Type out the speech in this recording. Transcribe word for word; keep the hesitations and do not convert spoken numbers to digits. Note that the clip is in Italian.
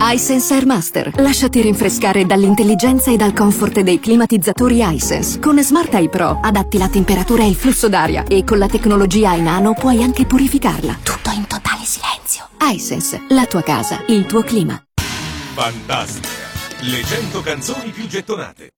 iSense AirMaster. Lasciati rinfrescare dall'intelligenza e dal comfort dei climatizzatori iSense. Con Smart Eye Pro adatti la temperatura e il flusso d'aria e con la tecnologia iNano puoi anche purificarla. Tutto in totale silenzio. iSense, la tua casa, il tuo clima. Fantastica! Le cento canzoni più gettonate.